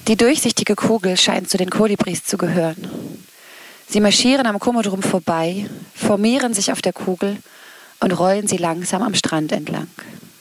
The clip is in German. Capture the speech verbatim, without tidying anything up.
Die durchsichtige Kugel scheint zu den Kolibris zu gehören. Sie marschieren am Komodrum vorbei, formieren sich auf der Kugel und rollen sie langsam am Strand entlang.